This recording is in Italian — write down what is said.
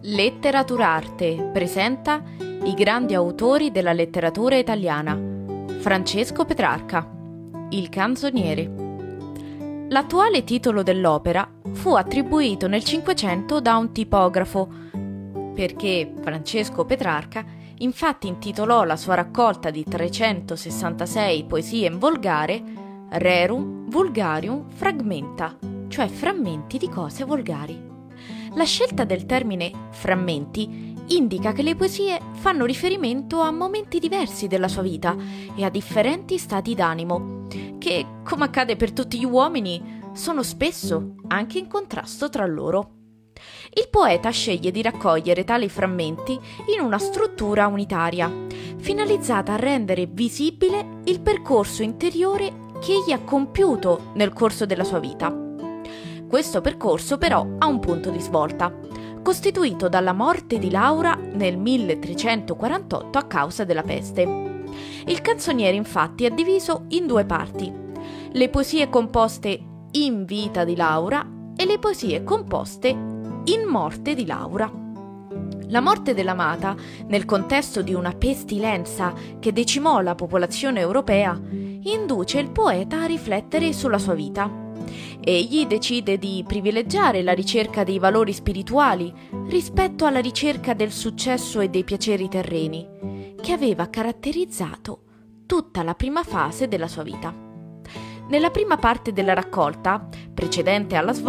Letteraturarte presenta i grandi autori della letteratura italiana. Francesco Petrarca, Il canzoniere. L'attuale titolo dell'opera fu attribuito nel Cinquecento da un tipografo, perché Francesco Petrarca infatti intitolò la sua raccolta di 366 poesie in volgare Rerum Vulgarium Fragmenta, cioè frammenti di cose volgari. La scelta del termine frammenti indica che le poesie fanno riferimento a momenti diversi della sua vita e a differenti stati d'animo, che, come accade per tutti gli uomini, sono spesso anche in contrasto tra loro. Il poeta sceglie di raccogliere tali frammenti in una struttura unitaria, finalizzata a rendere visibile il percorso interiore che egli ha compiuto nel corso della sua vita. Questo percorso però ha un punto di svolta, costituito dalla morte di Laura nel 1348 a causa della peste. Il canzoniere infatti è diviso in due parti: le poesie composte in vita di Laura e le poesie composte in morte di Laura. La morte dell'amata, nel contesto di una pestilenza che decimò la popolazione europea, induce il poeta a riflettere sulla sua vita. Egli decide di privilegiare la ricerca dei valori spirituali rispetto alla ricerca del successo e dei piaceri terreni, che aveva caratterizzato tutta la prima fase della sua vita. Nella prima parte della raccolta, precedente alla